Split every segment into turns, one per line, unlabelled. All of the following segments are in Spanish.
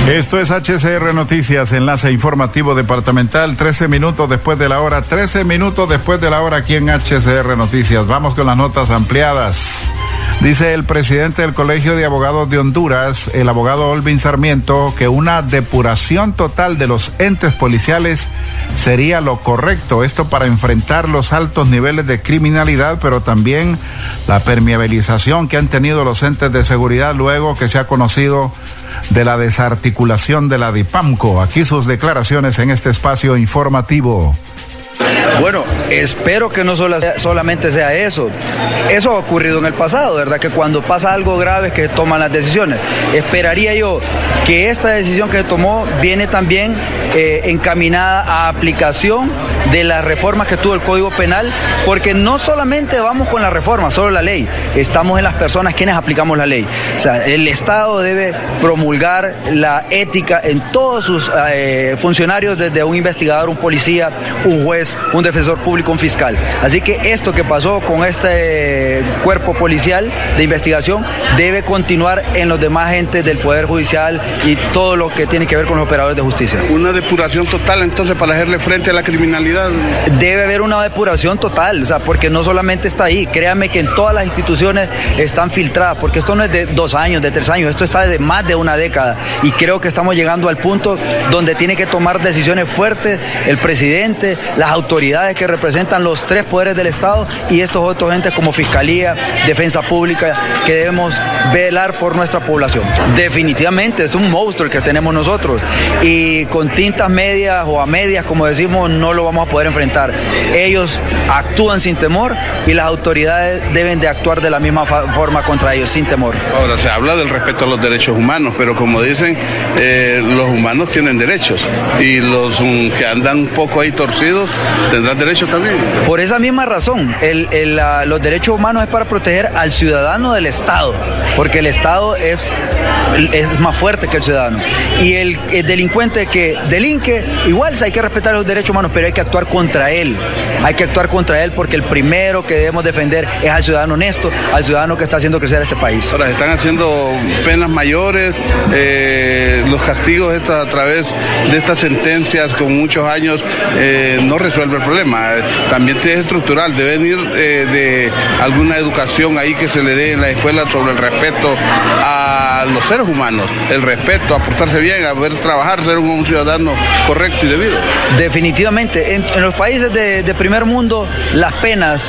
Esto es HCR Noticias, enlace informativo departamental, 13 minutos después de la hora aquí en HCR Noticias. Vamos con las notas ampliadas. Dice el presidente del Colegio de Abogados de Honduras, el abogado Olvin Sarmiento, que una depuración total de los entes policiales sería lo correcto. Esto para enfrentar los altos niveles de criminalidad, pero también la permeabilización que han tenido los entes de seguridad luego que se ha conocido de la desarticulación de la DIPAMCO. Aquí sus declaraciones en este espacio informativo.
Bueno, espero que no solamente sea eso. Eso ha ocurrido en el pasado, ¿verdad? Que cuando pasa algo grave es que toman las decisiones. Esperaría yo que esta decisión que tomó viene también encaminada a aplicación de las reformas que tuvo el Código Penal, porque no solamente vamos con la reforma, solo la ley, estamos en las personas quienes aplicamos la ley. O sea, el Estado debe promulgar la ética en todos sus funcionarios, desde un investigador, un policía, un juez, un defensor público, un fiscal. Así que esto que pasó con este cuerpo policial de investigación debe continuar en los demás entes del Poder Judicial y todo lo que tiene que ver con los operadores de justicia.
Una depuración total entonces para hacerle frente a la criminalidad.
Debe haber una depuración total, o sea, porque no solamente está ahí, créanme que en todas las instituciones están filtradas, porque esto no es de 2 años, de 3 años, esto está de más de una década y creo que estamos llegando al punto donde tiene que tomar decisiones fuertes el presidente, las autoridades que representan los 3 poderes del Estado y estos otros entes como Fiscalía, Defensa Pública, que debemos velar por nuestra población. Definitivamente es un monstruo el que tenemos nosotros y con tintas medias o a medias, como decimos, no lo vamos a poder enfrentar. Ellos actúan sin temor y las autoridades deben de actuar de la misma forma contra ellos, sin temor.
Ahora, se habla del respeto a los derechos humanos, pero como dicen, los humanos tienen derechos y los que andan un poco ahí torcidos tendrán derechos también.
Por esa misma razón, los derechos humanos es para proteger al ciudadano del Estado, porque el Estado es más fuerte que el ciudadano. Y el delincuente que delinque, igual hay que respetar los derechos humanos, pero hay que actuar contra él. Hay que actuar contra él porque el primero que debemos defender es al ciudadano honesto, al ciudadano que está haciendo crecer este país.
Ahora, se están haciendo penas mayores, los castigos a través de estas sentencias con muchos años no resuelve el problema. También es estructural, debe venir de alguna educación ahí que se le dé en la escuela sobre el respeto a los seres humanos, el respeto, a portarse bien, a ver trabajar, ser un ciudadano correcto y debido.
Definitivamente, en los países de primer mundo, las penas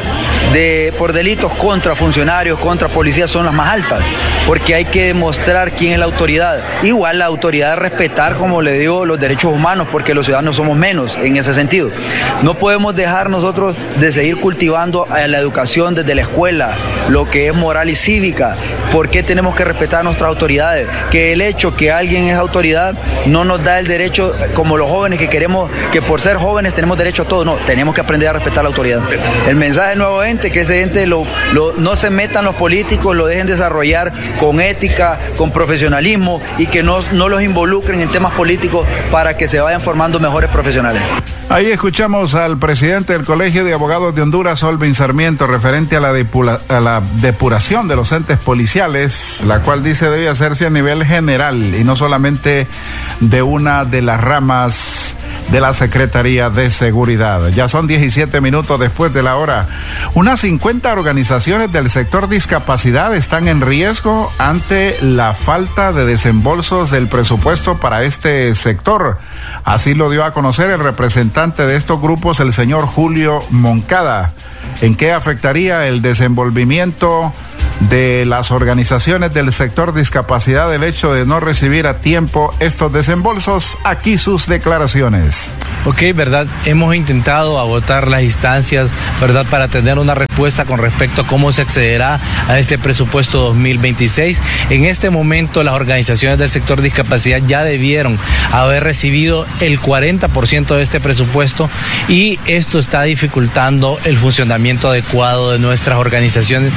por delitos contra funcionarios, contra policías son las más altas, porque hay que demostrar quién es la autoridad. Igual la autoridad es respetar, como le digo, los derechos humanos, porque los ciudadanos somos menos en ese sentido. No podemos dejar nosotros de seguir cultivando la educación desde la escuela, lo que es moral y cívica. ¿Por qué tenemos que respetar a nuestras autoridades? Que el hecho que alguien es autoridad no nos da el derecho, como los jóvenes que queremos, que por ser jóvenes tenemos derecho a todo. No, tenemos que aprender a respetar la autoridad. El mensaje del nuevo ente, que ese ente no se metan los políticos, lo dejen desarrollar con ética, con profesionalismo y que no los involucren en temas políticos para que se vayan formando mejores profesionales.
Ahí escuchamos al presidente del Colegio de Abogados de Honduras, Olvin Sarmiento, referente a la depuración de los entes policiales, la cual dice debe hacerse a nivel general y no solamente de una de las ramas de la Secretaría de Seguridad. Ya son 17 minutos después de la hora. Unas 50 organizaciones del sector discapacidad están en riesgo ante la falta de desembolsos del presupuesto para este sector. Así lo dio a conocer el representante de estos grupos, el señor Julio Moncada. ¿En qué afectaría el desenvolvimiento de las organizaciones del sector discapacidad el hecho de no recibir a tiempo estos desembolsos? Aquí sus declaraciones.
Ok, ¿verdad? Hemos intentado agotar las instancias, ¿verdad?, para tener una respuesta con respecto a cómo se accederá a este presupuesto 2026. En este momento las organizaciones del sector discapacidad ya debieron haber recibido el 40% de este presupuesto y esto está dificultando el funcionamiento adecuado de nuestras organizaciones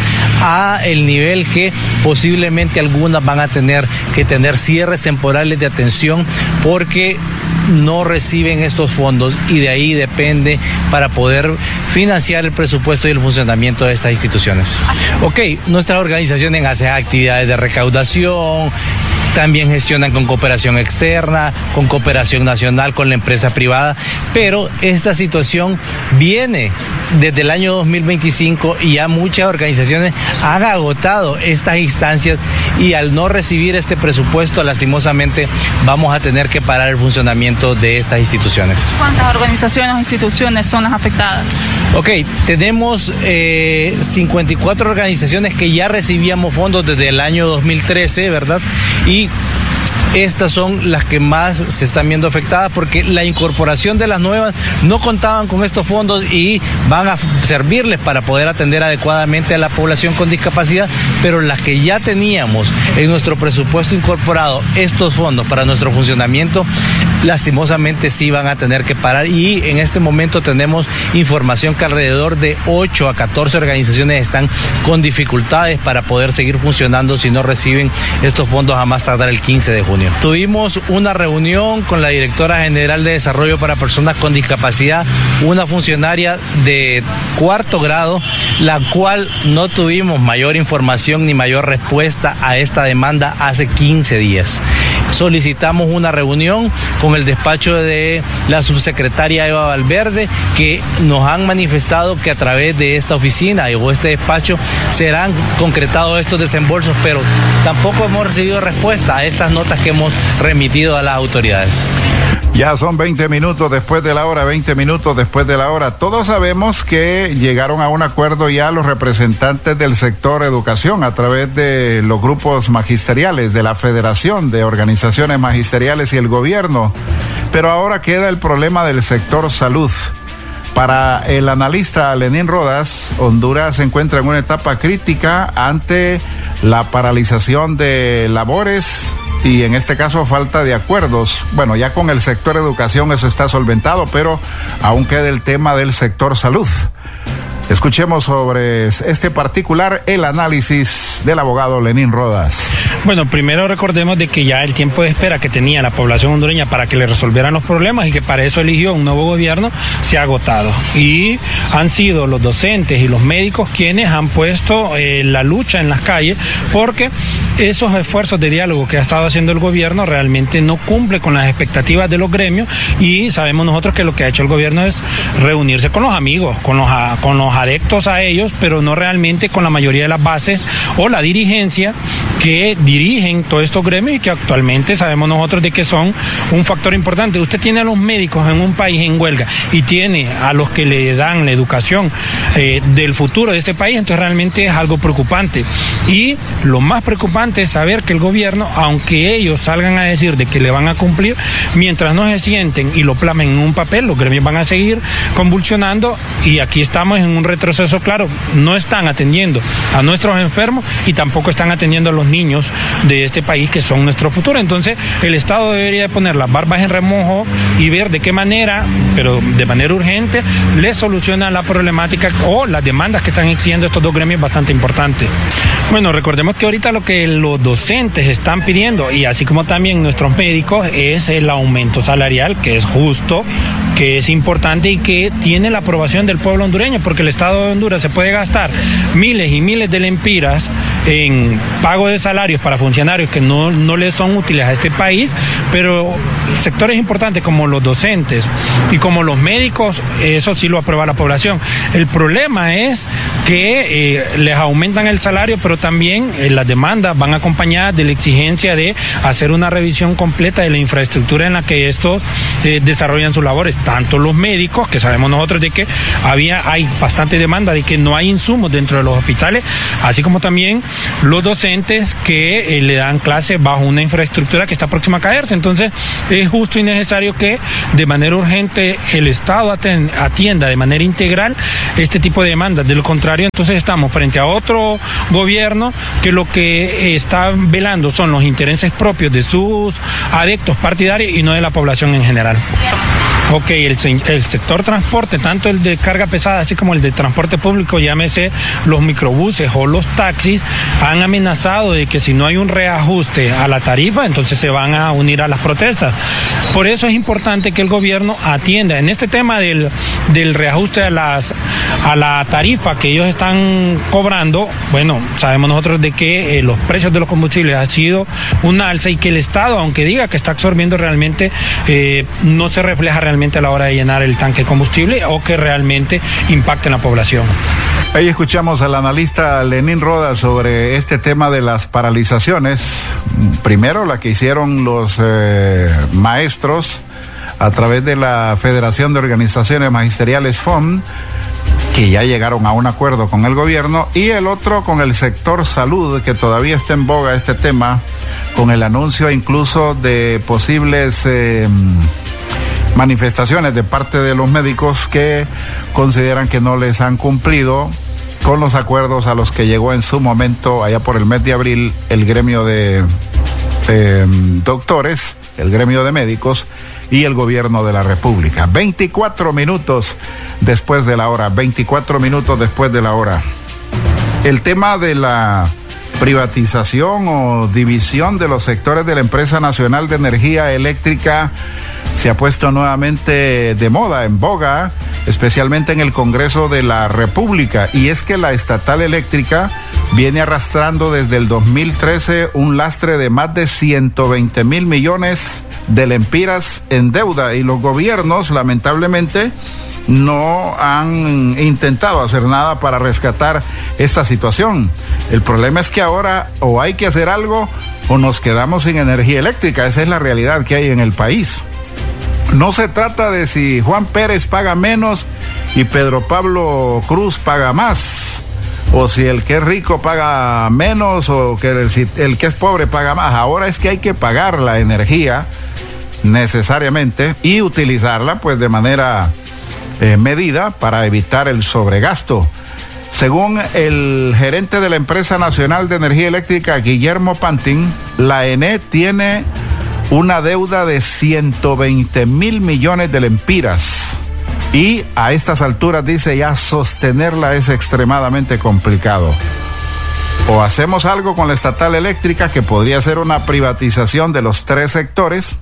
a el nivel que posiblemente algunas van a tener que tener cierres temporales de atención porque no reciben estos fondos y de ahí depende para poder financiar el presupuesto y el funcionamiento de estas instituciones. Ok, nuestras organizaciones hacen actividades de recaudación, también gestionan con cooperación externa, con cooperación nacional, con la empresa privada, pero esta situación viene desde el año 2025 y ya muchas organizaciones han agotado estas instancias y al no recibir este presupuesto, lastimosamente, vamos a tener que parar el funcionamiento de estas instituciones.
¿Cuántas organizaciones o instituciones son las afectadas?
Ok, tenemos 54 organizaciones que ya recibíamos fondos desde el año 2013, ¿verdad? Y estas son las que más se están viendo afectadas porque la incorporación de las nuevas no contaban con estos fondos y van a servirles para poder atender adecuadamente a la población con discapacidad, pero las que ya teníamos en nuestro presupuesto incorporado estos fondos para nuestro funcionamiento, lastimosamente sí van a tener que parar y en este momento tenemos información que alrededor de 8 a 14 organizaciones están con dificultades para poder seguir funcionando si no reciben estos fondos a más tardar el 15 de junio. Tuvimos una reunión con la directora general de Desarrollo para Personas con Discapacidad, una funcionaria de 4º grado, la cual no tuvimos mayor información ni mayor respuesta a esta demanda hace 15 días. Solicitamos una reunión con el despacho de la subsecretaria Eva Valverde, que nos han manifestado que a través de esta oficina o este despacho serán concretados estos desembolsos, pero tampoco hemos recibido respuesta a estas notas que hemos remitido a las autoridades.
Ya son 20 minutos después de la hora, 20 minutos después de la hora. Todos sabemos que llegaron a un acuerdo ya los representantes del sector educación a través de los grupos magisteriales de la Federación de Organizaciones Magisteriales y el gobierno. Pero ahora queda el problema del sector salud. Para el analista Lenín Rodas, Honduras se encuentra en una etapa crítica ante la paralización de labores y en este caso falta de acuerdos. Bueno, ya con el sector educación eso está solventado, pero aún queda el tema del sector salud. Escuchemos sobre este particular el análisis del abogado Lenín Rodas.
Bueno, primero recordemos de que ya el tiempo de espera que tenía la población hondureña para que le resolvieran los problemas y que para eso eligió un nuevo gobierno se ha agotado. Y han sido los docentes y los médicos quienes han puesto la lucha en las calles porque esos esfuerzos de diálogo que ha estado haciendo el gobierno realmente no cumple con las expectativas de los gremios y sabemos nosotros que lo que ha hecho el gobierno es reunirse con los amigos, con los adeptos a ellos, pero no realmente con la mayoría de las bases o la dirigencia que dirigen todos estos gremios y que actualmente sabemos nosotros de que son un factor importante. Usted tiene a los médicos en un país en huelga y tiene a los que le dan la educación del futuro de este país, entonces realmente es algo preocupante. Y lo más preocupante es saber que el gobierno, aunque ellos salgan a decir de que le van a cumplir, mientras no se sienten y lo plasmen en un papel, los gremios van a seguir convulsionando y aquí estamos en un retroceso claro. No están atendiendo a nuestros enfermos y tampoco están atendiendo a los niños de este país que son nuestro futuro. Entonces el Estado debería poner las barbas en remojo y ver de qué manera, pero de manera urgente, le soluciona la problemática o las demandas que están exigiendo estos dos gremios bastante importantes. Bueno, recordemos que ahorita lo que los docentes están pidiendo y así como también nuestros médicos es el aumento salarial, que es justo, que es importante y que tiene la aprobación del pueblo hondureño, porque el Estado de Honduras se puede gastar miles y miles de lempiras en pago de salarios para funcionarios que no les son útiles a este país, pero sectores importantes como los docentes y como los médicos, eso sí lo aprueba la población. El problema es que les aumentan el salario, pero también las demandas van acompañadas de la exigencia de hacer una revisión completa de la infraestructura en la que estos desarrollan sus labores, tanto los médicos, que sabemos nosotros de que hay bastante demanda de que no hay insumos dentro de los hospitales, así como también los docentes que le dan clases bajo una infraestructura que está próxima a caerse. Entonces es justo y necesario que de manera urgente el Estado atienda de manera integral este tipo de demandas. De lo contrario, entonces estamos frente a otro gobierno que lo que está velando son los intereses propios de sus adeptos partidarios y no de la población en general. Ok, el sector transporte, tanto el de carga pesada, así como el de transporte público, llámese los microbuses o los taxis, han amenazado de que si no hay un reajuste a la tarifa, entonces se van a unir a las protestas. Por eso es importante que el gobierno atienda. En este tema del reajuste a la tarifa que ellos están cobrando, bueno, sabemos nosotros de que los precios de los combustibles ha sido un alza y que el Estado, aunque diga que está absorbiendo realmente, no se refleja realmente a la hora de llenar el tanque de combustible o que realmente impacte en la población.
Ahí escuchamos al analista Lenín Rodas sobre este tema de las paralizaciones. Primero, la que hicieron los maestros a través de la Federación de Organizaciones Magisteriales FOM, que ya llegaron a un acuerdo con el gobierno, y el otro con el sector salud, que todavía está en boga este tema, con el anuncio incluso de posibles manifestaciones de parte de los médicos que consideran que no les han cumplido con los acuerdos a los que llegó en su momento, allá por el mes de abril, el gremio de doctores, el gremio de médicos y el gobierno de la República. 24 minutos después de la hora, 24 minutos después de la hora. El tema de la privatización o división de los sectores de la Empresa Nacional de Energía Eléctrica se ha puesto nuevamente de moda, en boga, especialmente en el Congreso de la República. Y es que la estatal eléctrica viene arrastrando desde el 2013 un lastre de más de 120 mil millones de lempiras en deuda, y los gobiernos, lamentablemente, no han intentado hacer nada para rescatar esta situación. El problema es que ahora o hay que hacer algo o nos quedamos sin energía eléctrica. Esa es la realidad que hay en el país. No se trata de si Juan Pérez paga menos y Pedro Pablo Cruz paga más, o si el que es rico paga menos o que si el que es pobre paga más. Ahora es que hay que pagar la energía necesariamente y utilizarla pues de manera medida para evitar el sobregasto. Según el gerente de la Empresa Nacional de Energía Eléctrica, Guillermo Pantin, la ENE tiene una deuda de 120 mil millones de lempiras. Y a estas alturas, dice, ya sostenerla es extremadamente complicado. O hacemos algo con la estatal eléctrica, que podría ser una privatización de los tres sectores,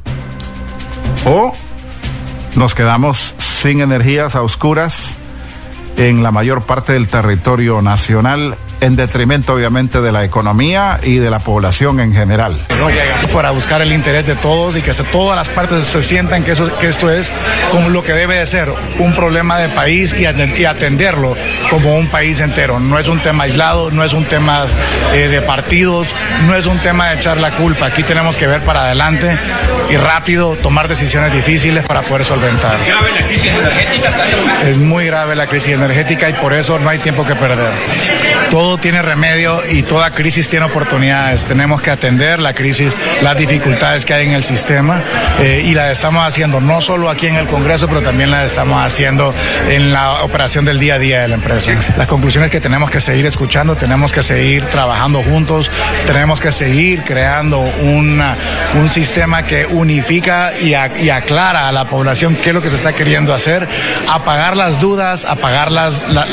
o nos quedamos sin energías a oscuras en la mayor parte del territorio nacional, en detrimento obviamente de la economía y de la población en general.
Para buscar el interés de todos y que todas las partes se sientan que esto es como lo que debe de ser, un problema de país, y atenderlo como un país entero. No es un tema aislado, no es un tema de partidos, no es un tema de echar la culpa. Aquí tenemos que ver para adelante y rápido tomar decisiones difíciles para poder solventar. ¿Es grave la crisis energética? Es muy grave la crisis energética y por eso no hay tiempo que perder. Todo tiene remedio y toda crisis tiene oportunidades. Tenemos que atender la crisis, las dificultades que hay en el sistema, y la estamos haciendo no solo aquí en el Congreso, pero también la estamos haciendo en la operación del día a día de la empresa. Las conclusiones que tenemos que seguir escuchando, tenemos que seguir trabajando juntos, tenemos que seguir creando un sistema que unifica y aclara a la población qué es lo que se está queriendo hacer, apagar las dudas, apagar las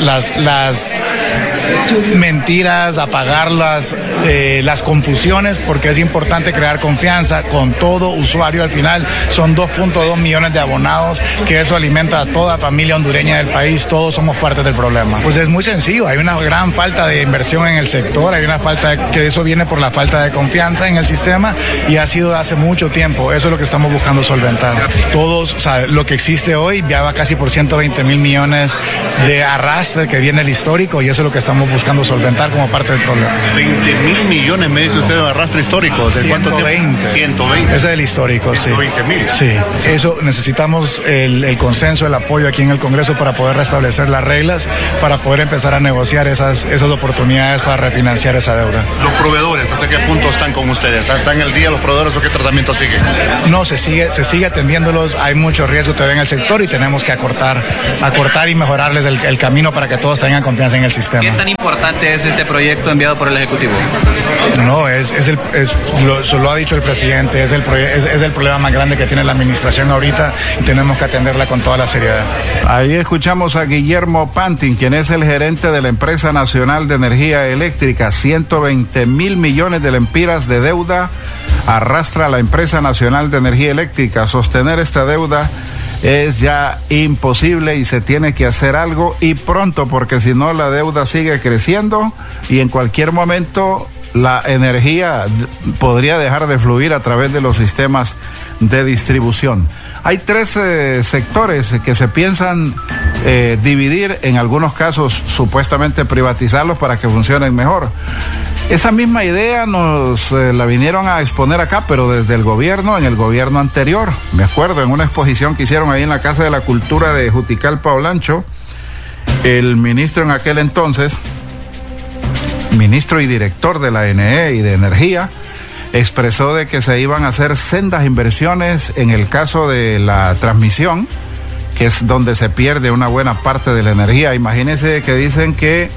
mentiras, apagar las confusiones, porque es importante crear confianza con todo usuario. Al final son 2.2 millones de abonados, que eso alimenta a toda familia hondureña del país. Todos somos parte del problema. Pues es muy sencillo, hay una gran falta de inversión en el sector, hay una falta que eso viene por la falta de confianza en el sistema, y ha sido hace mucho tiempo. Eso es lo que estamos buscando solventar. Todos, o sea, lo que existe hoy ya va casi por 120 mil millones de arrastre que viene el histórico, y eso es lo que estamos buscando solventar como parte del problema.
20 mil millones, me dice usted, de arrastre histórico. ¿De cuánto tiempo? 120.
Ese es el histórico,
120
sí.
mil.
Sí, eso necesitamos el consenso, el apoyo aquí en el Congreso para poder restablecer las reglas, para poder empezar a negociar esas oportunidades para refinanciar esa deuda.
Los proveedores, ¿hasta qué punto están con ustedes? ¿Están al día los proveedores o qué tratamiento sigue?
No, se sigue atendiéndolos. Hay mucho riesgo todavía en el sector y tenemos que acortar y mejorarles el camino para que todos tengan confianza en el sistema.
cuán importante es este proyecto enviado por el Ejecutivo?
No, lo ha dicho el presidente, es el problema más grande que tiene la administración ahorita y tenemos que atenderla con toda la seriedad.
Ahí escuchamos a Guillermo Pantin, quien es el gerente de la Empresa Nacional de Energía Eléctrica. 120,000 millones de lempiras de deuda arrastra la Empresa Nacional de Energía Eléctrica. Sostener esta deuda es ya imposible y se tiene que hacer algo y pronto, porque si no la deuda sigue creciendo y en cualquier momento la energía podría dejar de fluir a través de los sistemas de distribución. Hay 3 sectores que se piensan dividir, en algunos casos supuestamente privatizarlos para que funcionen mejor. Esa misma idea nos la vinieron a exponer acá, pero desde el gobierno, en el gobierno anterior. Me acuerdo, en una exposición que hicieron ahí en la Casa de la Cultura de Juticalpa, Olancho, el ministro en aquel entonces, ministro y director de la NE y de Energía, expresó de que se iban a hacer sendas inversiones en el caso de la transmisión, que es donde se pierde una buena parte de la energía. Imagínense que dicen que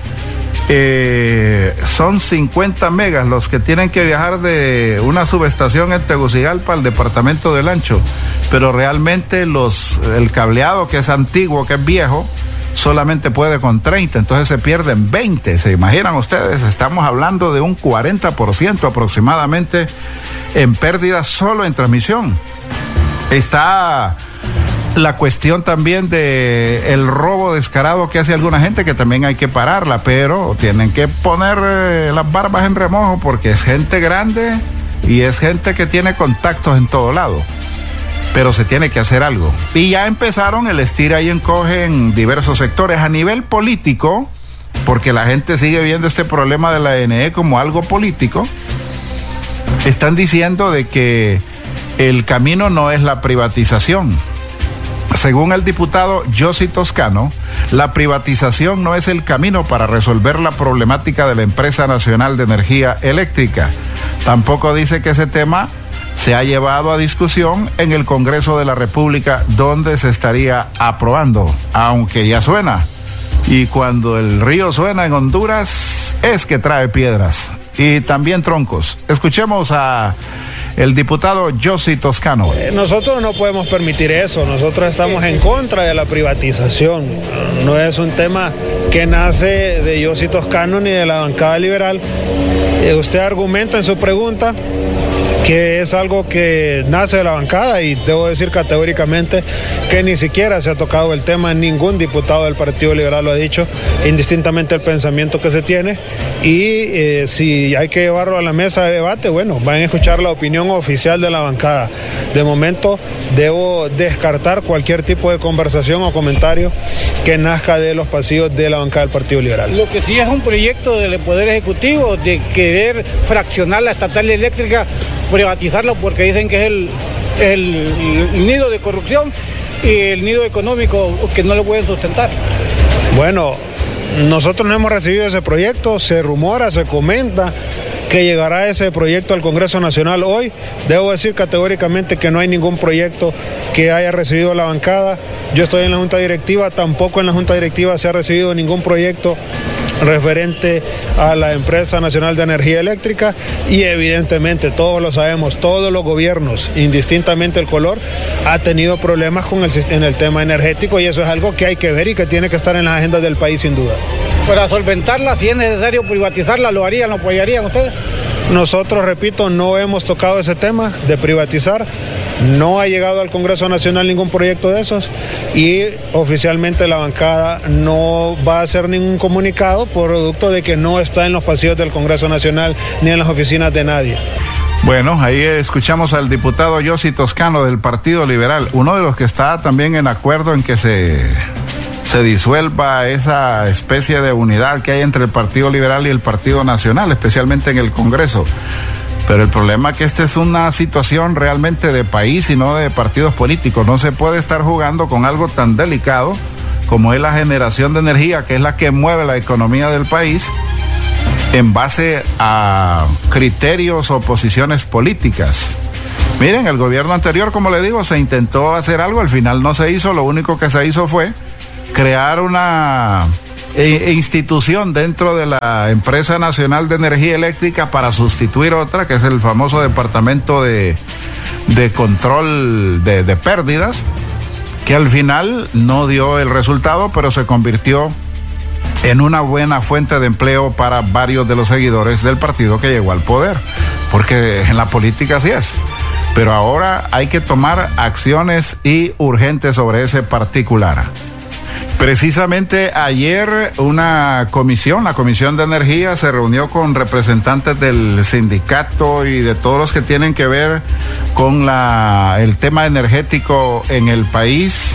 son 50 megas los que tienen que viajar de una subestación en Tegucigalpa al departamento del Ancho, pero realmente el cableado, que es antiguo, que es viejo, solamente puede con 30, entonces se pierden 20. ¿Se imaginan ustedes? Estamos hablando de un 40% aproximadamente en pérdida solo en transmisión. Está la cuestión también de el robo descarado que hace alguna gente, que también hay que pararla, pero tienen que poner las barbas en remojo, porque es gente grande y es gente que tiene contactos en todo lado. Pero se tiene que hacer algo. Y ya empezaron el estira y encoge en diversos sectores a nivel político, porque la gente sigue viendo este problema de la NE como algo político. Están diciendo de que el camino no es la privatización. Según el diputado Yossi Toscano, la privatización no es el camino para resolver la problemática de la Empresa Nacional de Energía Eléctrica. Tampoco dice que ese tema se ha llevado a discusión en el Congreso de la República, donde se estaría aprobando, aunque ya suena. Y cuando el río suena en Honduras, es que trae piedras y también troncos. Escuchemos a el diputado Yossi Toscano.
Nosotros no podemos permitir eso, nosotros estamos en contra de la privatización. No es un tema que nace de Yossi Toscano ni de la bancada liberal. Usted argumenta en su pregunta que es algo que nace de la bancada, y debo decir categóricamente que ni siquiera se ha tocado el tema, ningún diputado del Partido Liberal lo ha dicho, indistintamente del pensamiento que se tiene, y si hay que llevarlo a la mesa de debate, bueno, van a escuchar la opinión oficial de la bancada. De momento debo descartar cualquier tipo de conversación o comentario que nazca de los pasillos de la bancada del Partido Liberal.
Lo que sí es un proyecto del Poder Ejecutivo de querer fraccionar la estatal eléctrica, privatizarlo, porque dicen que es el nido de corrupción y el nido económico que no lo pueden sustentar.
Bueno, nosotros no hemos recibido ese proyecto, se rumora, se comenta que llegará ese proyecto al Congreso Nacional hoy. Debo decir categóricamente que no hay ningún proyecto que haya recibido la bancada. Yo estoy en la Junta Directiva, tampoco en la Junta Directiva se ha recibido ningún proyecto referente a la Empresa Nacional de Energía Eléctrica, y evidentemente todos lo sabemos, todos los gobiernos, indistintamente el color, ha tenido problemas en el tema energético, y eso es algo que hay que ver y que tiene que estar en las agendas del país sin duda.
Para solventarla, si es necesario privatizarla, ¿lo harían, lo apoyarían ustedes?
Nosotros, repito, no hemos tocado ese tema de privatizar. No ha llegado al Congreso Nacional ningún proyecto de esos, y oficialmente la bancada no va a hacer ningún comunicado producto de que no está en los pasillos del Congreso Nacional ni en las oficinas de nadie.
Bueno, ahí escuchamos al diputado Yossi Toscano del Partido Liberal, uno de los que está también en acuerdo en que se disuelva esa especie de unidad que hay entre el Partido Liberal y el Partido Nacional, especialmente en el Congreso. Pero el problema es que esta es una situación realmente de país y no de partidos políticos. No se puede estar jugando con algo tan delicado como es la generación de energía, que es la que mueve la economía del país, en base a criterios o posiciones políticas. Miren, el gobierno anterior, como le digo, se intentó hacer algo, al final no se hizo. Lo único que se hizo fue crear una institución dentro de la Empresa Nacional de Energía Eléctrica para sustituir otra, que es el famoso Departamento de Control de Pérdidas, que al final no dio el resultado, pero se convirtió en una buena fuente de empleo para varios de los seguidores del partido que llegó al poder, porque en la política así es. Pero ahora hay que tomar acciones y urgentes sobre ese particular. Precisamente ayer la Comisión de Energía se reunió con representantes del sindicato y de todos los que tienen que ver con el tema energético en el país,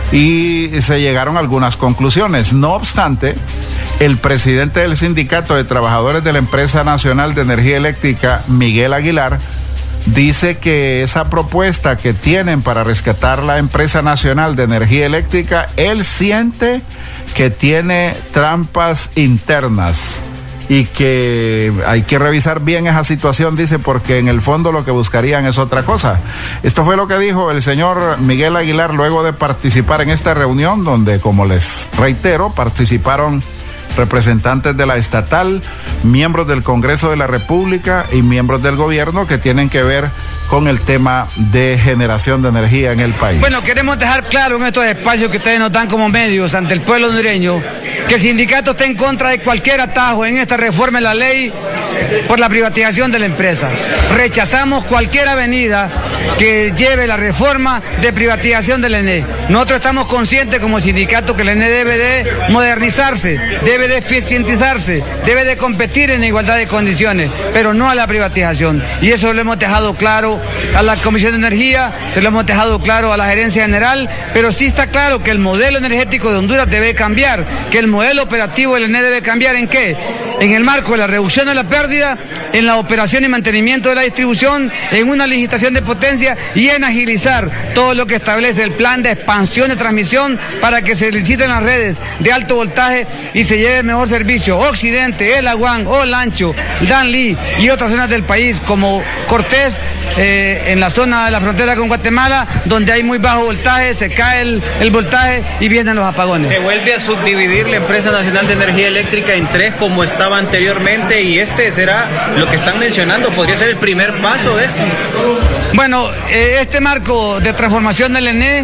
y se llegaron a algunas conclusiones. No obstante, el presidente del Sindicato de Trabajadores de la Empresa Nacional de Energía Eléctrica, Miguel Aguilar, dice que esa propuesta que tienen para rescatar la Empresa Nacional de Energía Eléctrica, él siente que tiene trampas internas y que hay que revisar bien esa situación, dice, porque en el fondo lo que buscarían es otra cosa. Esto fue lo que dijo el señor Miguel Aguilar luego de participar en esta reunión, donde, como les reitero, participaron representantes de la estatal, miembros del Congreso de la República y miembros del gobierno que tienen que ver con el tema de generación de energía en el país.
Bueno, queremos dejar claro en estos espacios que ustedes nos dan como medios ante el pueblo hondureño que el sindicato está en contra de cualquier atajo en esta reforma de la ley por la privatización de la empresa. Rechazamos cualquier avenida que lleve la reforma de privatización del ENE. Nosotros estamos conscientes como sindicato que el ENE debe de modernizarse, debe de eficientizarse, debe de competir en igualdad de condiciones, pero no a la privatización. Y eso lo hemos dejado claro a la Comisión de Energía, se lo hemos dejado claro a la Gerencia General, pero sí está claro que el modelo energético de Honduras debe cambiar, que el modelo operativo del ENE debe cambiar. ¿En qué? En el marco de la reducción de la pérdida, en la operación y mantenimiento de la distribución, en una licitación de potencia y en agilizar todo lo que establece el plan de expansión de transmisión para que se liciten las redes de alto voltaje y se lleve el mejor servicio. Occidente, El Aguán, Olancho, Danlí y otras zonas del país como Cortés, en la zona de la frontera con Guatemala, donde hay muy bajo voltaje, se cae el voltaje y vienen los apagones.
Se vuelve a subdividir la Empresa Nacional de Energía Eléctrica en tres como estaba anteriormente, y este será lo que están mencionando, podría ser el primer paso de esto.
Bueno, este marco de transformación del ENE,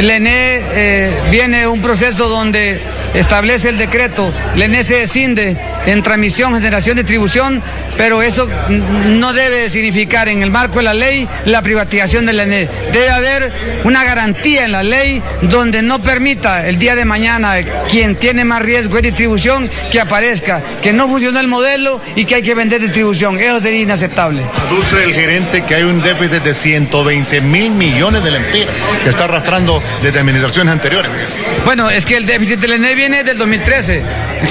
viene un proceso donde establece el decreto, el ENE se descinde en transmisión, generación, distribución, pero eso no debe significar en el marco de la ley la privatización del ENE. Debe haber una garantía en la ley donde no permita el día de mañana quien tiene más riesgo de distribución que aparezca, que no funcionó el modelo y que hay que vender distribución. Eso sería inaceptable.
Aduce el gerente que hay un déficit de 120 mil millones de lempiras que está arrastrando desde administraciones anteriores.
Bueno, es que el déficit del ENE viene del 2013.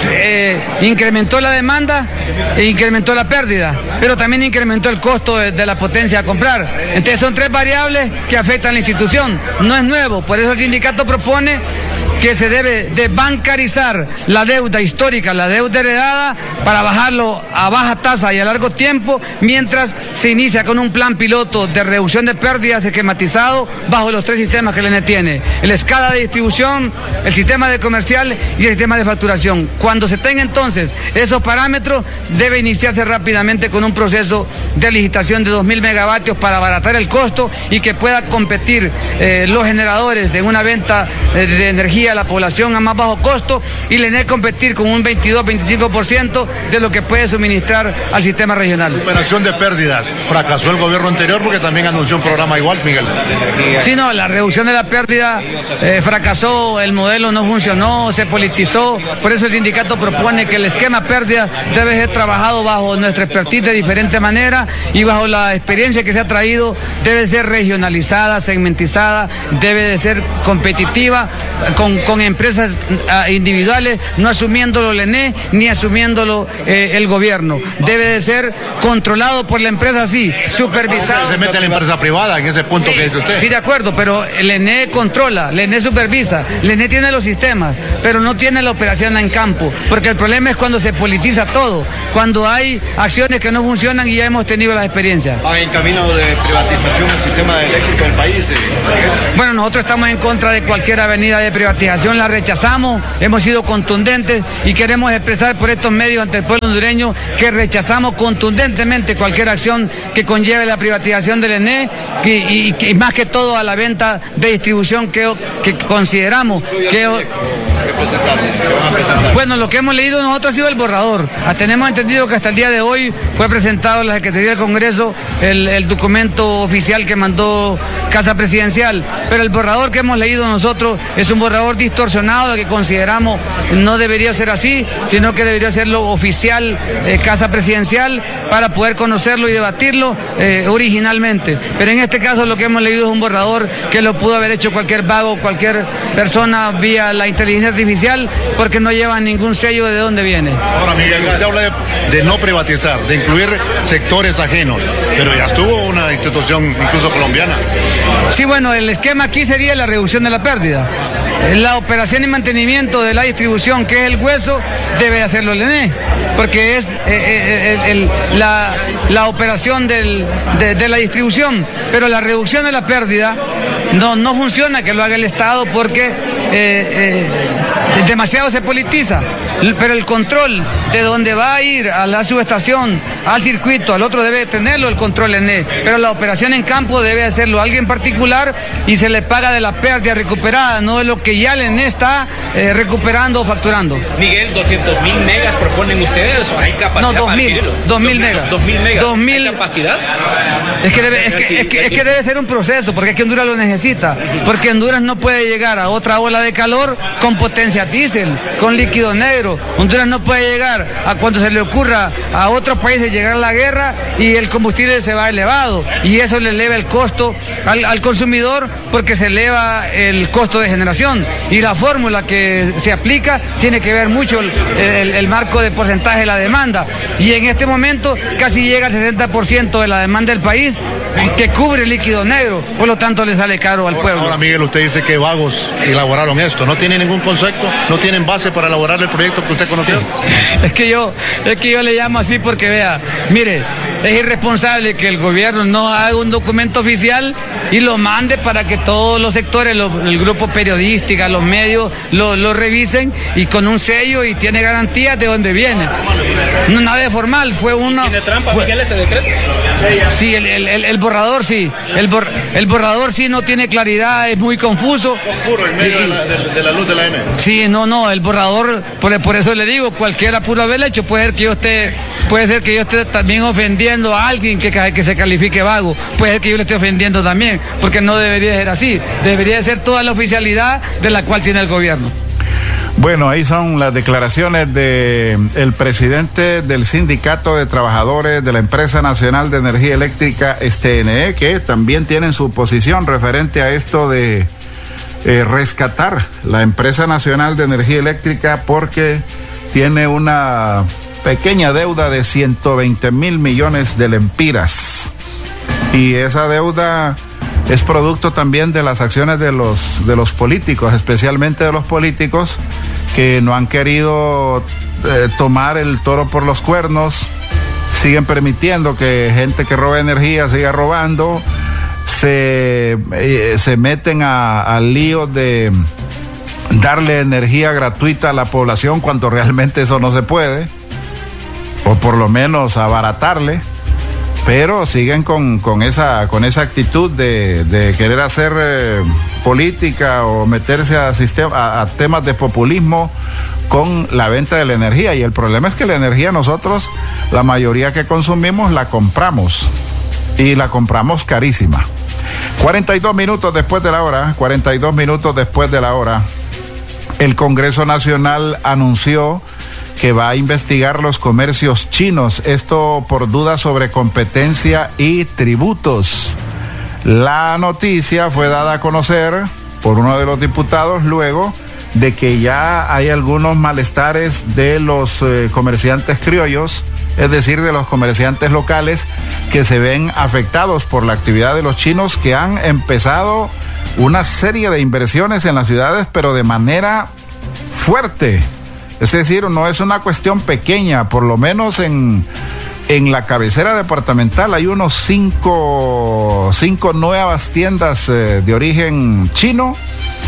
Incrementó la demanda e incrementó la pérdida, pero también incrementó el costo de la potencia a comprar. Entonces son tres variables que afectan a la institución. No es nuevo, por eso el sindicato propone que se debe de bancarizar la deuda histórica, la deuda heredada, para bajarlo a baja tasa y a largo tiempo, mientras se inicia con un plan piloto de reducción de pérdidas esquematizado bajo los tres sistemas que el ENE tiene: el escala de distribución, el sistema de comercial y el sistema de facturación. Cuando se tenga entonces esos parámetros, debe iniciarse rápidamente con un proceso de licitación de 2.000 megavatios para abaratar el costo y que pueda competir los generadores en una venta de energía a la población a más bajo costo, y el ENE competir con un 22-25% de lo que puede suministrar al sistema regional.
Operación de pérdidas. Fracasó el gobierno anterior porque también anunció un programa igual, Miguel.
Sí, no, la reducción de la pérdida fracasó, el modelo no funcionó, se politizó. Por eso el sindicato propone que el esquema pérdida debe ser trabajado bajo nuestra expertise de diferente manera y bajo la experiencia que se ha traído, debe ser regionalizada, segmentizada, debe de ser competitiva con empresas individuales, no asumiéndolo el ENE ni asumiéndolo el gobierno. Debe de ser controlado por la empresa, sí, supervisado.
Se mete la empresa privada en ese punto, sí, que dice usted.
Sí, de acuerdo, pero el ENE controla, el ENE supervisa, el ENE tiene los sistemas, pero no tiene la operación en campo, porque el problema es cuando se politiza todo, cuando hay acciones que no funcionan, y ya hemos tenido las experiencias.
¿En camino de privatización del sistema eléctrico del país?
Bueno, nosotros estamos en contra de cualquier avenida de privatización privatización la rechazamos, hemos sido contundentes y queremos expresar por estos medios ante el pueblo hondureño que rechazamos contundentemente cualquier acción que conlleve la privatización del ENE y más que todo a la venta de distribución que consideramos que... Bueno, lo que hemos leído nosotros ha sido el borrador. Tenemos entendido que hasta el día de hoy fue presentado en la Secretaría del Congreso el documento oficial que mandó Casa Presidencial, pero el borrador que hemos leído nosotros es un borrador distorsionado que consideramos no debería ser así, sino que debería ser lo oficial Casa Presidencial para poder conocerlo y debatirlo originalmente. Pero en este caso lo que hemos leído es un borrador que lo pudo haber hecho cualquier vago, cualquier persona vía la inteligencia artificial, porque no lleva ningún sello de dónde viene.
Ahora, Miguel, usted habla de no privatizar, de incluir sectores ajenos, pero ya estuvo una institución incluso colombiana.
Sí, bueno, el esquema aquí sería la reducción de la pérdida. La operación y mantenimiento de la distribución, que es el hueso, debe hacerlo el ENE, porque es la operación de la distribución, pero la reducción de la pérdida no funciona que lo haga el Estado porque demasiado se politiza, pero el control de dónde va a ir a la subestación, al circuito, al otro debe tenerlo el control ENE, pero la operación en campo debe hacerlo alguien particular y se le paga de la pérdida recuperada, no de lo que ya el ENE está recuperando o facturando.
Miguel, 200.000 megas proponen ustedes, ¿hay capacidad?
No, 2.000 megas.
2.000 megas. ¿Hay capacidad?
Es que debe ser un proceso, porque es que Honduras lo necesita, porque Honduras no puede llegar a otra ola de calor con potencia diésel, con líquido negro. Honduras no puede llegar a cuando se le ocurra a otros países llegar a la guerra y el combustible se va elevado y eso le eleva el costo al consumidor porque se eleva el costo de generación y la fórmula que se aplica tiene que ver mucho el marco de porcentaje de la demanda y en este momento casi llega al 60% de la demanda del país que cubre el líquido negro, por lo tanto le sale caro al pueblo.
Ahora, Miguel, usted dice que vagos elaboraron esto, ¿no tiene ningún concepto? ¿No tienen base para elaborar el proyecto que usted conoció?
Sí. Es que yo le llamo así porque vea, mire, es irresponsable que el gobierno no haga un documento oficial y lo mande para que todos los sectores, el grupo periodístico, los medios, lo revisen y con un sello y tiene garantías de dónde viene. No, nada de formal, fue uno...
¿Tiene trampa, Miguel, ese decreto?
Sí, el borrador sí, el borrador sí no tiene claridad, es muy confuso.
Oscuro en medio de la luz de la M.
Sí, no, el borrador, por eso le digo, cualquiera pudo haberlo hecho, puede ser que yo esté también ofendiendo a alguien que se califique vago, puede ser que yo le esté ofendiendo también, porque no debería ser así, debería ser toda la oficialidad de la cual tiene el gobierno.
Bueno, ahí son las declaraciones del presidente del Sindicato de Trabajadores de la Empresa Nacional de Energía Eléctrica, STNE, que también tienen su posición referente a esto de rescatar la Empresa Nacional de Energía Eléctrica porque tiene una pequeña deuda de 120.000 millones de lempiras. Y esa deuda es producto también de las acciones de los políticos, especialmente de los políticos que no han querido tomar el toro por los cuernos, siguen permitiendo que gente que roba energía siga robando, se meten al lío de darle energía gratuita a la población cuando realmente eso no se puede, o por lo menos abaratarle. Pero siguen con esa actitud de querer hacer política o meterse a temas de populismo con la venta de la energía. Y el problema es que la energía nosotros, la mayoría que consumimos, la compramos. Y la compramos carísima. 42 minutos después de la hora, el Congreso Nacional anunció que va a investigar los comercios chinos, esto por dudas sobre competencia y tributos. La noticia fue dada a conocer por uno de los diputados luego de que ya hay algunos malestares de los comerciantes criollos, es decir, de los comerciantes locales que se ven afectados por la actividad de los chinos que han empezado una serie de inversiones en las ciudades, pero de manera fuerte. Es decir, no es una cuestión pequeña, por lo menos en la cabecera departamental hay unos cinco nuevas tiendas de origen chino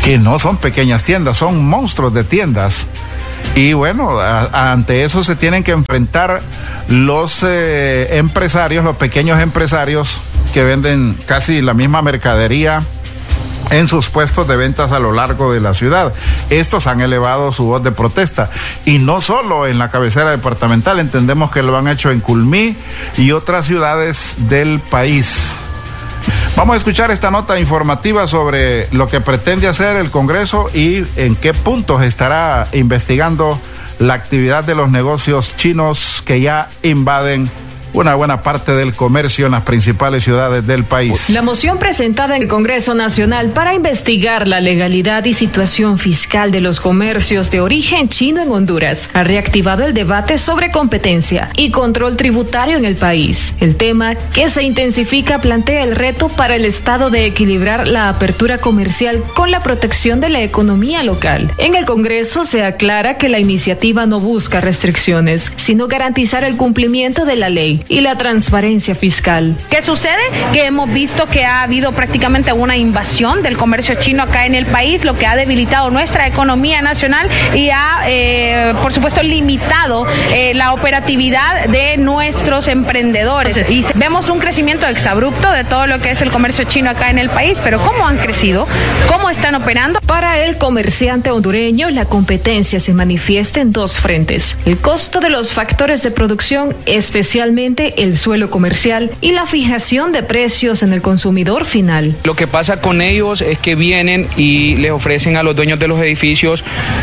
que no son pequeñas tiendas, son monstruos de tiendas. Y bueno, ante eso se tienen que enfrentar los empresarios, los pequeños empresarios que venden casi la misma mercadería en sus puestos de ventas a lo largo de la ciudad. Estos han elevado su voz de protesta, y no solo en la cabecera departamental, entendemos que lo han hecho en Culmí y otras ciudades del país. Vamos a escuchar esta nota informativa sobre lo que pretende hacer el Congreso y en qué puntos estará investigando la actividad de los negocios chinos que ya invaden una buena parte del comercio en las principales ciudades del país.
La moción presentada en el Congreso Nacional para investigar la legalidad y situación fiscal de los comercios de origen chino en Honduras ha reactivado el debate sobre competencia y control tributario en el país. El tema, que se intensifica, plantea el reto para el Estado de equilibrar la apertura comercial con la protección de la economía local. En el Congreso se aclara que la iniciativa no busca restricciones, sino garantizar el cumplimiento de la ley y la transparencia fiscal.
¿Qué sucede? Que hemos visto que ha habido prácticamente una invasión del comercio chino acá en el país, lo que ha debilitado nuestra economía nacional y ha, por supuesto, limitado la operatividad de nuestros emprendedores. Y vemos un crecimiento exabrupto de todo lo que es el comercio chino acá en el país, pero ¿cómo han crecido? ¿Cómo están operando?
Para el comerciante hondureño, la competencia se manifiesta en dos frentes: el costo de los factores de producción, especialmente el suelo comercial, y la fijación de precios en el consumidor final.
Lo que pasa con ellos es que vienen y les ofrecen a los dueños de los edificios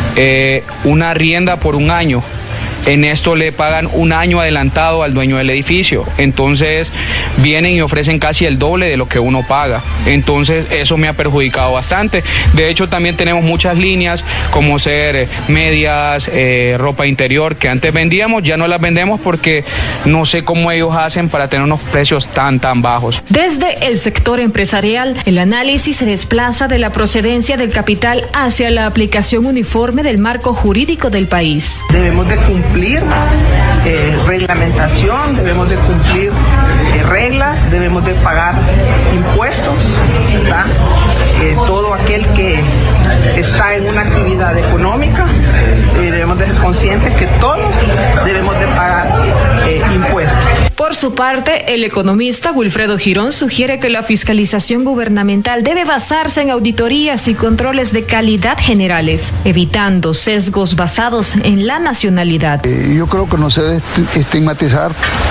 una arrienda por un año. En esto le pagan un año adelantado al dueño del edificio. Entonces vienen y ofrecen casi el doble de lo que uno paga. Entonces eso me ha perjudicado bastante. De hecho, también tenemos muchas líneas como ser medias, ropa interior, que antes vendíamos, ya no las vendemos porque no sé cómo ellos hacen para tener unos precios tan bajos.
Desde el sector empresarial, el análisis se desplaza de la procedencia del capital hacia la aplicación uniforme del marco jurídico del país.
Debemos de cumplir reglamentación, debemos de cumplir reglas, debemos de pagar impuestos, ¿verdad? Todo aquel que está en una actividad económica, debemos de ser conscientes que todos debemos de pagar impuestos.
Por su parte, el economista Wilfredo Girón sugiere que la fiscalización gubernamental debe basarse en auditorías y controles de calidad generales, evitando sesgos basados en la nacionalidad.
Yo creo que no se debe estigmatizar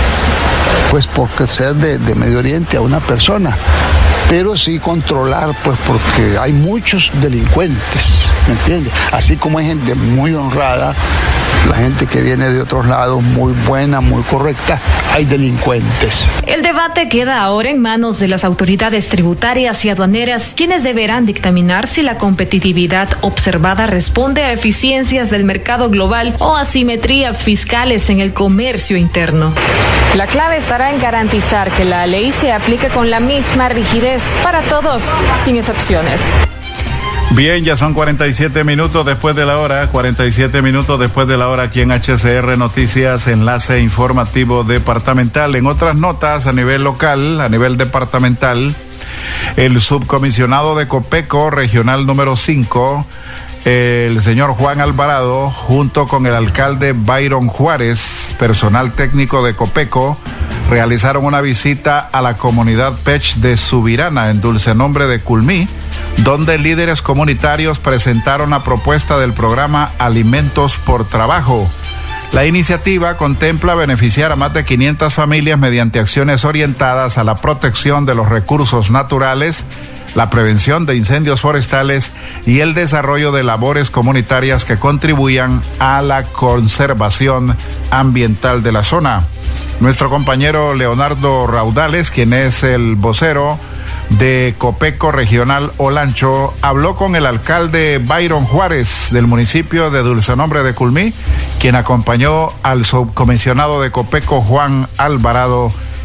pues porque ser de Medio Oriente a una persona, pero sí controlar, pues porque hay muchos delincuentes, ¿me entiendes? Así como hay gente muy honrada, la gente que viene de otros lados, muy buena, muy correcta, hay delincuentes.
El debate queda ahora en manos de las autoridades tributarias y aduaneras, quienes deberán dictaminar si la competitividad observada responde a eficiencias del mercado global o asimetrías fiscales en el comercio interno. La clave estará en garantizar que la ley se aplique con la misma rigidez para todos, sin excepciones.
Bien, ya son 47 minutos después de la hora, 47 minutos después de la hora aquí en HCR Noticias, enlace informativo departamental. En otras notas a nivel local, a nivel departamental, el subcomisionado de Copeco, regional número 5, el señor Juan Alvarado, junto con el alcalde Byron Juárez, personal técnico de Copeco, realizaron una visita a la comunidad Pech de Subirana, en Dulce Nombre de Culmí, donde líderes comunitarios presentaron la propuesta del programa Alimentos por Trabajo. La iniciativa contempla beneficiar a más de 500 familias mediante acciones orientadas a la protección de los recursos naturales, la prevención de incendios forestales y el desarrollo de labores comunitarias que contribuyan a la conservación ambiental de la zona. Nuestro compañero Leonardo Raudales, quien es el vocero de Copeco Regional Olancho, habló con el alcalde Byron Juárez del municipio de Dulce Nombre de Culmí, quien acompañó al subcomisionado de Copeco Juan Alvarado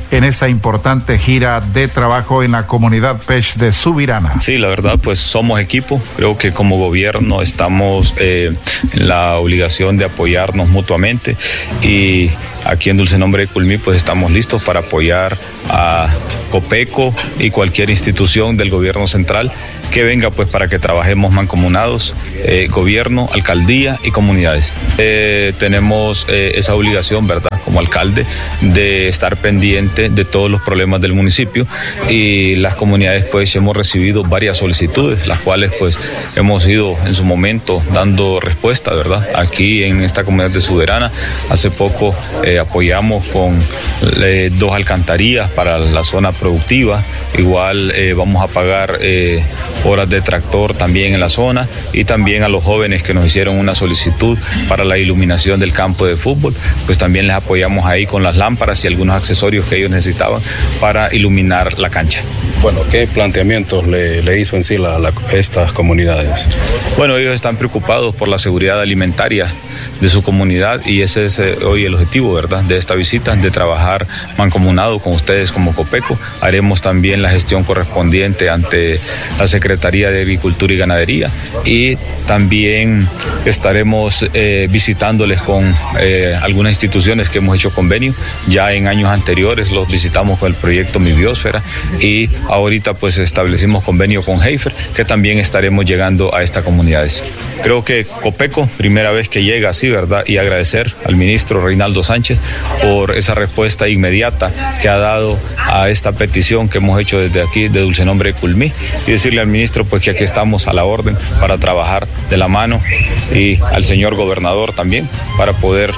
en esta importante gira de trabajo en la comunidad PECH de Subirana.
Sí, la verdad, pues somos equipo. Creo que como gobierno estamos en la obligación de apoyarnos mutuamente, y aquí en Dulce Nombre de Culmí pues estamos listos para apoyar a Copeco y cualquier institución del gobierno central que venga pues para que trabajemos mancomunados, gobierno, alcaldía y comunidades. Tenemos esa obligación, ¿verdad?, como alcalde, de estar pendiente de todos los problemas del municipio, y las comunidades pues hemos recibido varias solicitudes, las cuales pues hemos ido en su momento dando respuesta, ¿verdad? Aquí en esta comunidad de Subirana hace poco apoyamos con 2 alcantarillas para la zona productiva. Igual vamos a pagar horas de tractor también en la zona, y también a los jóvenes que nos hicieron una solicitud para la iluminación del campo de fútbol, pues también les apoyamos ahí con las lámparas y algunos accesorios que ellos necesitaban para iluminar la cancha.
Bueno, ¿qué planteamientos le hizo en sí estas comunidades?
Bueno, ellos están preocupados por la seguridad alimentaria de su comunidad, y ese es hoy el objetivo, ¿verdad?, de esta visita, de trabajar mancomunado con ustedes como Copeco. Haremos también la gestión correspondiente ante la Secretaría de Agricultura y Ganadería, y también estaremos visitándoles con algunas instituciones que hemos hecho convenio. Ya en años anteriores los visitamos con el proyecto Mi Biosfera, y ahorita pues establecimos convenio con Heifer, que también estaremos llegando a estas comunidades. Creo que Copeco, primera vez que llega así, ¿verdad?, y agradecer al ministro Reinaldo Sánchez por esa respuesta inmediata que ha dado a esta petición que hemos hecho desde aquí de Dulce Nombre de Culmí, y decirle al ministro pues que aquí estamos a la orden para trabajar de la mano, y al señor gobernador también para poder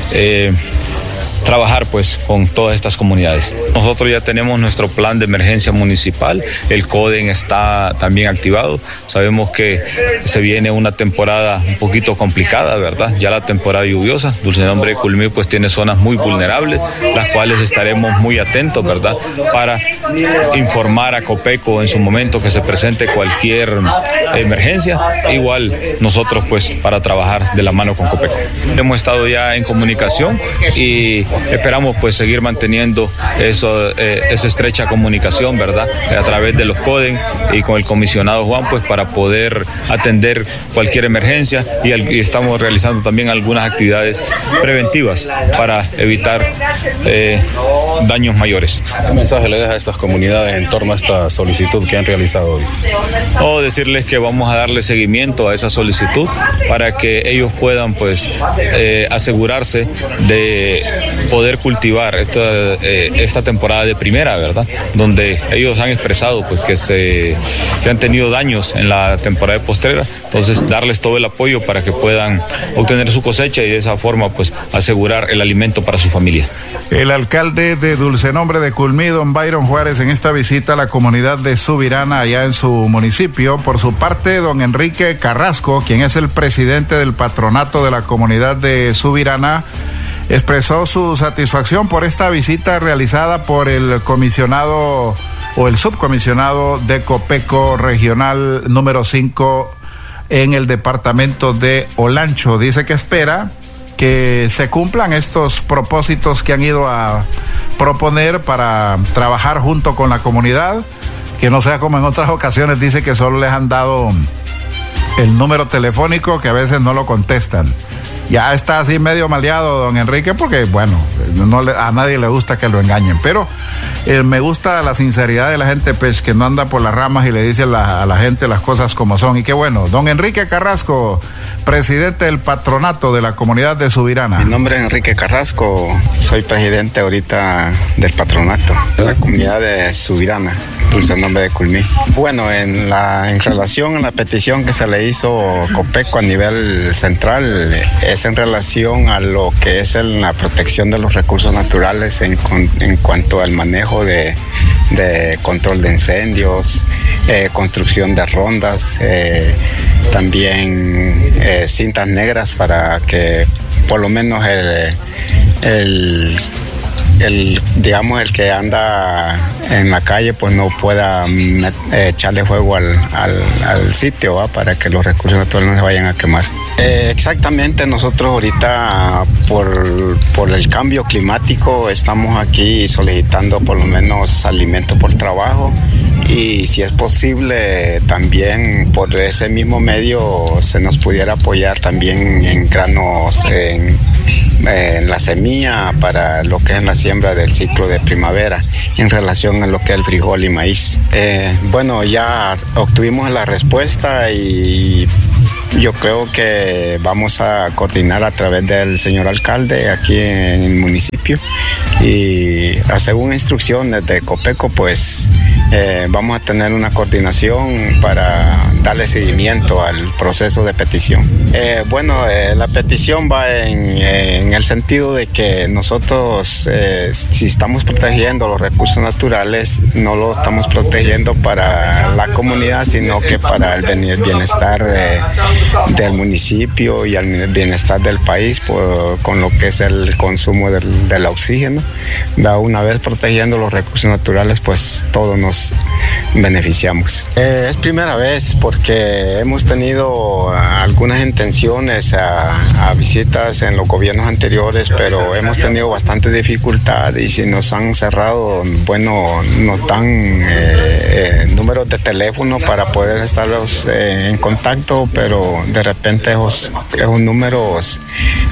trabajar pues con todas estas comunidades. Nosotros ya tenemos nuestro plan de emergencia municipal, el CODEN está también activado. Sabemos que se viene una temporada un poquito complicada, ¿verdad? Ya la temporada lluviosa. Dulce Nombre de Culmí pues tiene zonas muy vulnerables, las cuales estaremos muy atentos, ¿verdad?, para informar a Copeco en su momento que se presente cualquier emergencia. Igual nosotros pues para trabajar de la mano con Copeco. Hemos estado ya en comunicación y esperamos pues seguir manteniendo esa estrecha comunicación, ¿verdad?, a través de los CODEN y con el comisionado Juan, pues para poder atender cualquier emergencia, y estamos realizando también algunas actividades preventivas para evitar daños mayores.
¿Qué mensaje le deja a estas comunidades en torno a esta solicitud que han realizado hoy?
O decirles que vamos a darle seguimiento a esa solicitud para que ellos puedan pues asegurarse de poder cultivar esta temporada de primera, ¿verdad?, donde ellos han expresado pues que han tenido daños en la temporada de postrera. Entonces darles todo el apoyo para que puedan obtener su cosecha y de esa forma pues asegurar el alimento para su familia.
El alcalde de Dulce Nombre de Culmí, don Byron Juárez, en esta visita a la comunidad de Subirana allá en su municipio. Por su parte, don Enrique Carrasco, quien es el presidente del patronato de la comunidad de Subirana, expresó su satisfacción por esta visita realizada por el comisionado o el subcomisionado de Copeco regional número 5 en el departamento de Olancho. Dice que espera que se cumplan estos propósitos que han ido a proponer para trabajar junto con la comunidad, que no sea como en otras ocasiones, dice que solo les han dado el número telefónico, que a veces no lo contestan. Ya está así medio maleado don Enrique, porque bueno, a nadie le gusta que lo engañen, pero me gusta la sinceridad de la gente, pues, que no anda por las ramas y le dice a la gente las cosas como son. Y qué bueno. Don Enrique Carrasco, presidente del patronato de la comunidad de Subirana.
Mi nombre es Enrique Carrasco, soy presidente ahorita del patronato de la comunidad de Subirana, Dulce Nombre de Culmí. Bueno, en relación a la petición que se le hizo Copeco a nivel central, es en relación a lo que es la protección de los recursos naturales en cuanto al manejo de control de incendios, construcción de rondas, también cintas negras para que por lo menos digamos, el que anda en la calle pues no pueda echarle fuego al sitio, ¿va? Para que los recursos naturales no se vayan a quemar. Exactamente, nosotros ahorita por el cambio climático estamos aquí solicitando por lo menos alimento por trabajo, y si es posible también por ese mismo medio se nos pudiera apoyar también en granos, en la semilla para lo que es la siembra del ciclo de primavera en relación a lo que es el frijol y maíz. Bueno, ya obtuvimos la respuesta y yo creo que vamos a coordinar a través del señor alcalde aquí en el municipio, y según instrucciones de Copeco pues vamos a tener una coordinación para darle seguimiento al proceso de petición. La petición va en el sentido de que nosotros, si estamos protegiendo los recursos naturales, no lo estamos protegiendo para la comunidad, sino que para el bienestar del municipio y el bienestar del país, con lo que es el consumo del oxígeno. Una vez protegiendo los recursos naturales, pues todos nos beneficiamos. Es primera vez porque hemos tenido algunas intenciones a visitas en los gobiernos anteriores, pero hemos tenido bastante dificultad, y si nos han cerrado, bueno, nos dan números de teléfono para poder estar en contacto, pero de repente esos números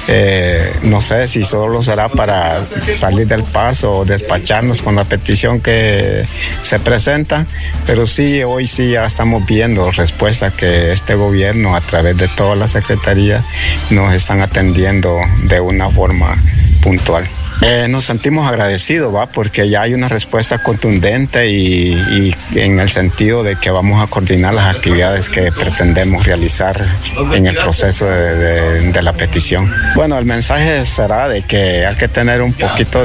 no sé si solo será para salir del paso o despacharnos con la petición que se presenta, pero sí, hoy sí ya estamos viendo respuesta que este gobierno a través de todas las secretarías nos están atendiendo de una forma puntual. Nos sentimos agradecidos, porque ya hay una respuesta contundente y en el sentido de que vamos a coordinar las actividades que pretendemos realizar en el proceso de la petición. Bueno, el mensaje será de que hay que tener un poquito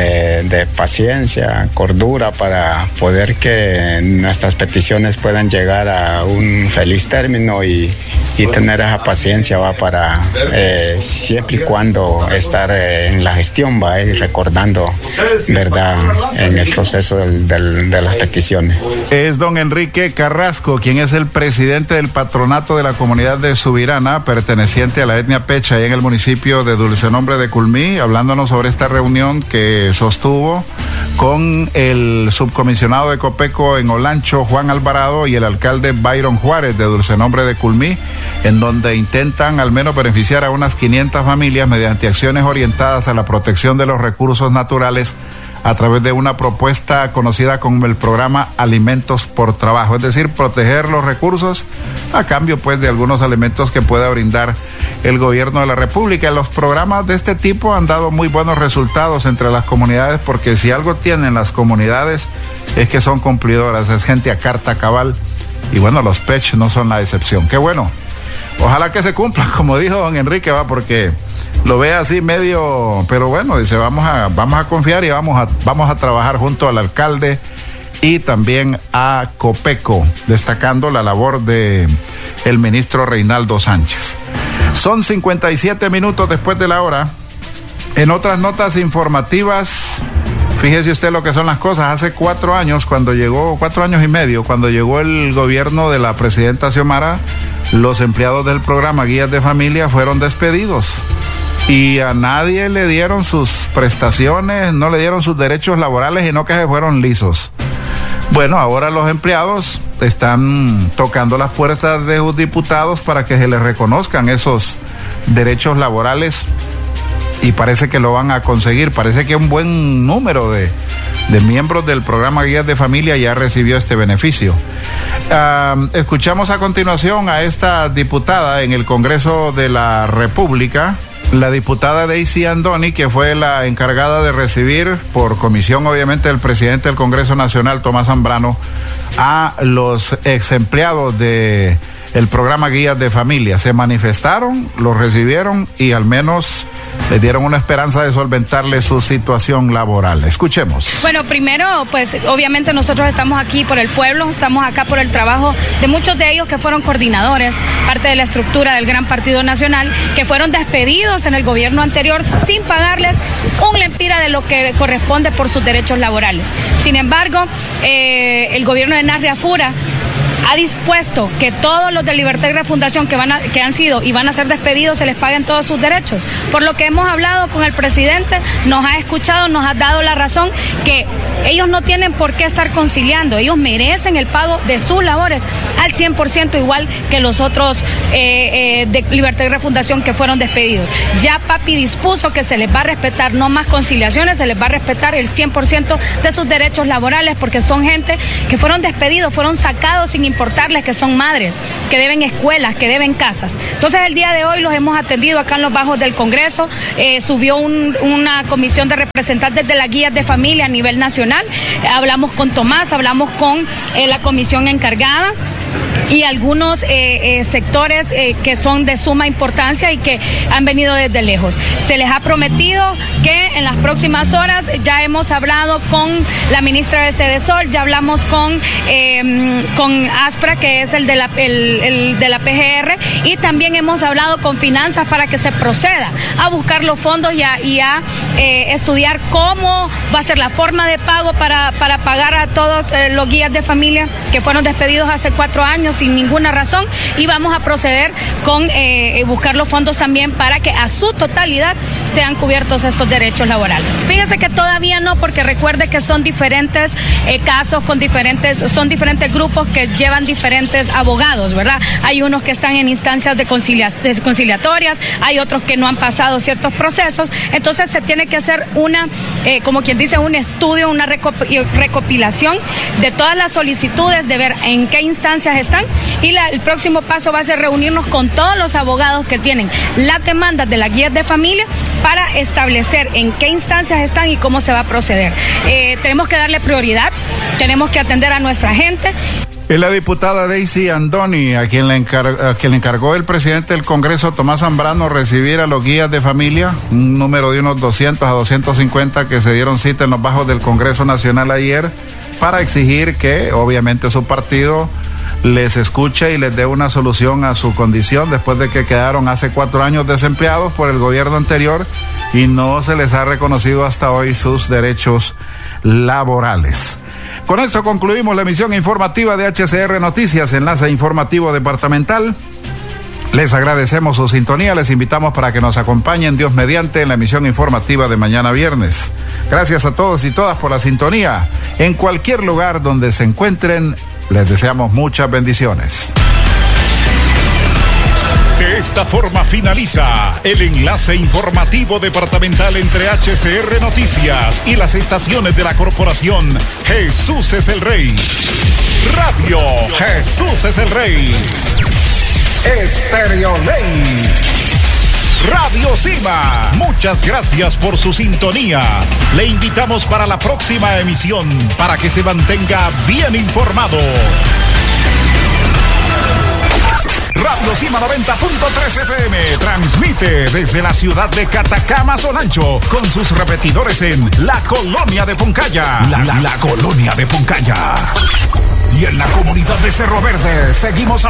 de paciencia, cordura, para poder que nuestras peticiones puedan llegar a un feliz término y tener esa paciencia para siempre y cuando estar en la gestión, y recordando, ¿verdad?, en el proceso de las peticiones.
Es don Enrique Carrasco, quien es el presidente del patronato de la comunidad de Subirana, perteneciente a la etnia Pecha, en el municipio de Dulcenombre de Culmí, hablándonos sobre esta reunión que sostuvo con el subcomisionado de Copeco en Olancho, Juan Alvarado, y el alcalde Byron Juárez de Dulcenombre de Culmí, en donde intentan al menos beneficiar a unas 500 familias mediante acciones orientadas a la protección de los recursos naturales a través de una propuesta conocida como el programa Alimentos por Trabajo, es decir, proteger los recursos a cambio pues de algunos alimentos que pueda brindar el gobierno de la República. Los programas de este tipo han dado muy buenos resultados entre las comunidades, porque si algo tienen las comunidades es que son cumplidoras, es gente a carta cabal, y bueno, los PECH no son la excepción. Qué bueno, ojalá que se cumpla, como dijo don Enrique, porque lo ve así medio, pero bueno, dice, vamos a confiar y vamos a trabajar junto al alcalde y también a Copeco, destacando la labor de el ministro Reinaldo Sánchez. Son 57 minutos después de la hora. En otras notas informativas, fíjese usted lo que son las cosas. Hace 4 años y medio, cuando llegó el gobierno de la presidenta Xiomara, los empleados del programa Guías de Familia fueron despedidos. Y a nadie le dieron sus prestaciones, no le dieron sus derechos laborales, y no que se fueron lisos. Bueno, ahora los empleados están tocando las puertas de sus diputados para que se les reconozcan esos derechos laborales, y parece que lo van a conseguir. Parece que un buen número de miembros del programa Guías de Familia ya recibió este beneficio. Escuchamos a continuación a esta diputada en el Congreso de la República, la diputada Daisy Andoni, que fue la encargada de recibir, por comisión obviamente del presidente del Congreso Nacional, Tomás Zambrano, a los ex empleados del programa Guías de Familia. Se manifestaron, los recibieron, y al menos les dieron una esperanza de solventarle su situación laboral. Escuchemos.
Bueno, primero, pues obviamente nosotros estamos aquí por el pueblo, estamos acá por el trabajo de muchos de ellos que fueron coordinadores, parte de la estructura del Gran Partido Nacional, que fueron despedidos en el gobierno anterior sin pagarles un lempira de lo que corresponde por sus derechos laborales. Sin embargo, el gobierno de Narria Fura ha dispuesto que todos los de Libertad y Refundación que han sido y van a ser despedidos se les paguen todos sus derechos. Por lo que hemos hablado con el presidente, nos ha escuchado, nos ha dado la razón que ellos no tienen por qué estar conciliando, ellos merecen el pago de sus labores al 100%, igual que los otros de Libertad y Refundación que fueron despedidos. Ya Papi dispuso que se les va a respetar no más conciliaciones, se les va a respetar el 100% de sus derechos laborales, porque son gente que fueron despedidos, fueron sacados sin importarles que son madres, que deben escuelas, que deben casas. Entonces el día de hoy los hemos atendido acá en los bajos del Congreso, subió una comisión de representantes de las guías de familia a nivel nacional, hablamos con Tomás, hablamos con la comisión encargada y algunos sectores que son de suma importancia y que han venido desde lejos. Se les ha prometido que en las próximas horas, ya hemos hablado con la ministra de Sedesol, ya hablamos con ASPRA, que es el de la PGR, y también hemos hablado con Finanzas para que se proceda a buscar los fondos y a estudiar cómo va a ser la forma de pago para pagar a todos los guías de familia que fueron despedidos hace 4 años sin ninguna razón, y vamos a proceder con buscar los fondos también para que a su totalidad sean cubiertos estos derechos laborales. Fíjese que todavía no, porque recuerde que son diferentes casos son diferentes grupos que llevan diferentes abogados, ¿verdad? Hay unos que están en instancias de conciliatorias, hay otros que no han pasado ciertos procesos, entonces se tiene que hacer como quien dice, un estudio, una recopilación de todas las solicitudes, de ver en qué instancias están, y el próximo paso va a ser reunirnos con todos los abogados que tienen las demandas de las guías de familia para establecer en qué instancias están y cómo se va a proceder. Tenemos que darle prioridad, tenemos que atender a nuestra gente.
Es la diputada Daisy Andoni, a quien le encargó el presidente del Congreso, Tomás Zambrano, recibir a los guías de familia, un número de unos 200 a 250 que se dieron cita en los bajos del Congreso Nacional ayer, para exigir que, obviamente, su partido les escuche y les dé una solución a su condición después de que quedaron hace 4 años desempleados por el gobierno anterior y no se les ha reconocido hasta hoy sus derechos laborales. Con esto concluimos la emisión informativa de HCR Noticias, enlace informativo departamental. Les agradecemos su sintonía, les invitamos para que nos acompañen, Dios mediante, en la emisión informativa de mañana viernes. Gracias a todos y todas por la sintonía. En cualquier lugar donde se encuentren, les deseamos muchas bendiciones.
De esta forma finaliza el enlace informativo departamental entre HCR Noticias y las estaciones de la corporación Jesús es el Rey. Radio Jesús es el Rey. Estéreo Ley. Radio Cima. Muchas gracias por su sintonía. Le invitamos para la próxima emisión para que se mantenga bien informado. Radio Cima 90.3 FM transmite desde la ciudad de Catacama, Sonancho, con sus repetidores en la colonia de Puncaya. La colonia de Puncaya. Y en la comunidad de Cerro Verde seguimos